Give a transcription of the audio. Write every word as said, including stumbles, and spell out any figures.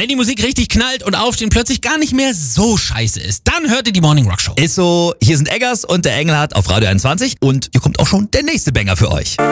Wenn die Musik richtig knallt und Aufstehen plötzlich gar nicht mehr so scheiße ist, dann hört ihr die Morning Rock Show. Ist so, hier sind Eggers und der Engelhardt auf Radio einundzwanzig und hier kommt auch schon der nächste Banger für euch.